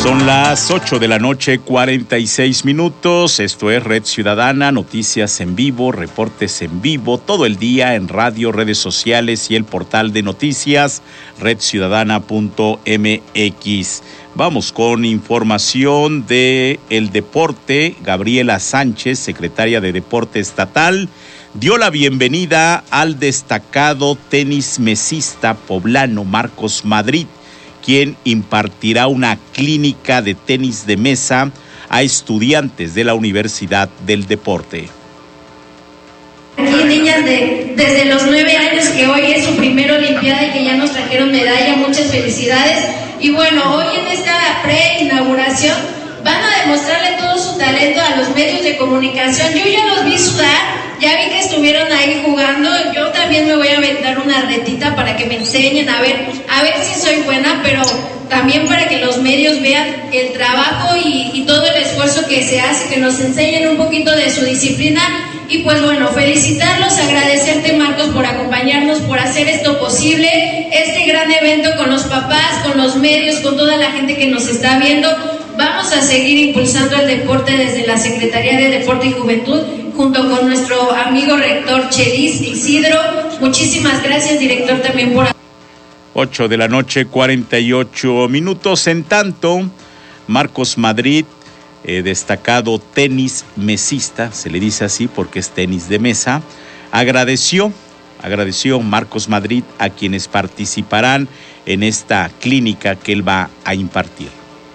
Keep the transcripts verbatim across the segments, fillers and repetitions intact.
Son las ocho de la noche, cuarenta y seis minutos. Esto es Red Ciudadana, noticias en vivo, reportes en vivo, todo el día en radio, redes sociales y el portal de noticias red ciudadana punto m x. Vamos con información de el deporte. Gabriela Sánchez, secretaria de Deporte Estatal, dio la bienvenida al destacado tenis mesista poblano Marcos Madrid, quien impartirá una clínica de tenis de mesa a estudiantes de la Universidad del Deporte. Aquí niñas de, desde los nueve años, que hoy es su primera olimpiada y que ya nos trajeron medalla, muchas felicidades. Y bueno, hoy en esta pre-inauguración van a demostrarle todo su talento a los medios de comunicación. Yo ya los vi sudar, ya vi que estuvieron ahí jugando. Yo también me voy a aventar una retita para que me enseñen a ver, a ver si soy buena, pero también para que los medios vean el trabajo y, y todo el esfuerzo que se hace, que nos enseñen un poquito de su disciplina. Y pues bueno, felicitarlos, agradecerte, Marcos, por acompañarnos, por hacer esto posible, este gran evento con los papás, con los medios, con toda la gente que nos está viendo. Vamos a seguir impulsando el deporte desde la Secretaría de Deporte y Juventud, junto con nuestro amigo rector Chelis Isidro. Muchísimas gracias, director, también por... ocho de la noche, cuarenta y ocho minutos. En tanto, Marcos Madrid, eh, destacado tenis mesista, se le dice así porque es tenis de mesa, agradeció, agradeció Marcos Madrid a quienes participarán en esta clínica que él va a impartir.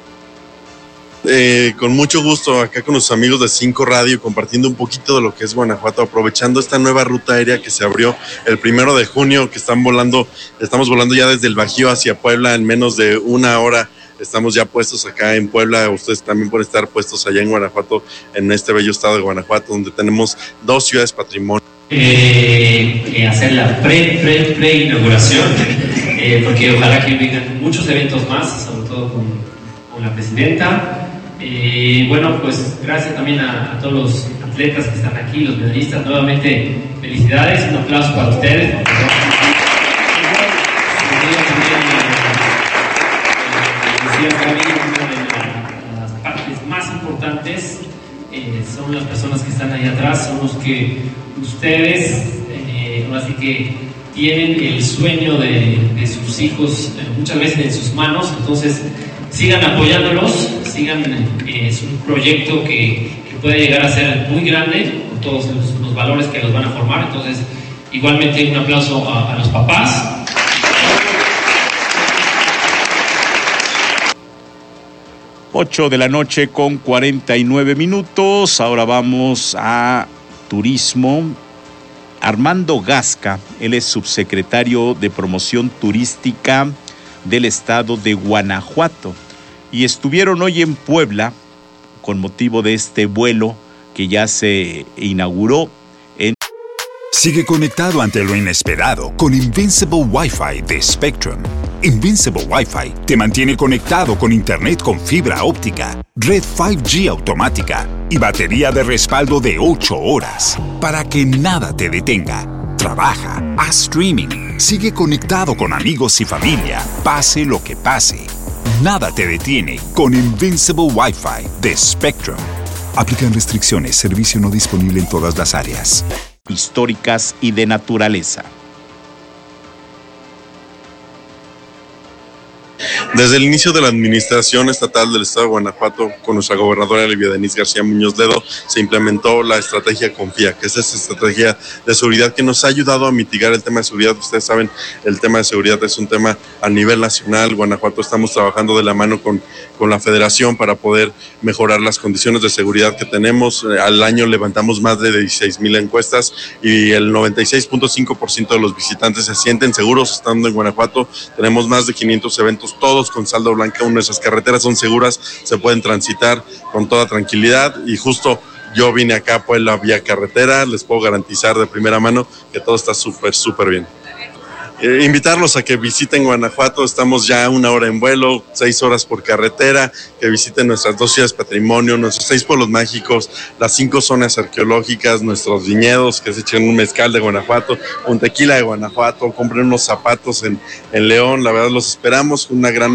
Eh, con mucho gusto acá con los amigos de Cinco Radio, compartiendo un poquito de lo que es Guanajuato, aprovechando esta nueva ruta aérea que se abrió el primero de junio, que están volando, estamos volando ya desde el Bajío hacia Puebla en menos de una hora. Estamos ya puestos acá en Puebla, ustedes también pueden estar puestos allá en Guanajuato, en este bello estado de Guanajuato, donde tenemos dos ciudades patrimonio. Eh, eh, hacer la pre, pre, pre inauguración, eh, porque ojalá que vengan muchos eventos más, sobre todo con, con la presidenta. Eh, bueno, pues gracias también a, a todos los atletas que están aquí, los medallistas. Nuevamente, felicidades, un aplauso para ustedes. Una de las partes más importantes eh, son las personas que están ahí atrás, son los que ustedes, eh, así que tienen el sueño de, de sus hijos eh, muchas veces en sus manos. Entonces, sigan apoyándolos, sigan, eh, es un proyecto que, que puede llegar a ser muy grande con todos los, los valores que los van a formar. Entonces, igualmente un aplauso a, a los papás. ocho de la noche con cuarenta y nueve minutos. Ahora vamos a turismo. Armando Gasca, él es subsecretario de Promoción Turística del estado de Guanajuato, y estuvieron hoy en Puebla con motivo de este vuelo que ya se inauguró. En... Sigue conectado ante lo inesperado con Invincible Wi-Fi de Spectrum. Invincible Wi-Fi te mantiene conectado con internet con fibra óptica, red cinco G automática y batería de respaldo de ocho horas para que nada te detenga. Trabaja, haz streaming, sigue conectado con amigos y familia, pase lo que pase. Nada te detiene con Invincible Wi-Fi de Spectrum. Aplican restricciones, servicio no disponible en todas las áreas. Históricas y de naturaleza. Desde el inicio de la administración estatal del estado de Guanajuato, con nuestra gobernadora Livia Denise García Muñoz Ledo, se implementó la estrategia Confía, que es esta estrategia de seguridad que nos ha ayudado a mitigar el tema de seguridad. Ustedes saben, el tema de seguridad es un tema a nivel nacional. Guanajuato estamos trabajando de la mano con, con la federación para poder mejorar las condiciones de seguridad que tenemos. Al año levantamos más de dieciséis mil encuestas y el noventa y seis punto cinco por ciento de los visitantes se sienten seguros estando en Guanajuato. Tenemos más de quinientos eventos, todos con saldo blanco. Nuestras carreteras son seguras, se pueden transitar con toda tranquilidad, y justo yo vine acá por la vía carretera, les puedo garantizar de primera mano que todo está súper, súper bien. Eh, invitarlos a que visiten Guanajuato, estamos ya una hora en vuelo, seis horas por carretera, que visiten nuestras dos ciudades patrimonio, nuestros seis pueblos mágicos, las cinco zonas arqueológicas, nuestros viñedos, que se echen un mezcal de Guanajuato, un tequila de Guanajuato, compren unos zapatos en, en León. La verdad los esperamos, una gran